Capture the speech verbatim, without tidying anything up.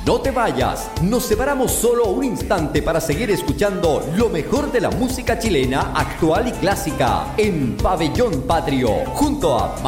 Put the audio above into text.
No te vayas, nos separamos solo un instante para seguir escuchando lo mejor de la música chilena, actual y clásica, en Pabellón Patrio, junto a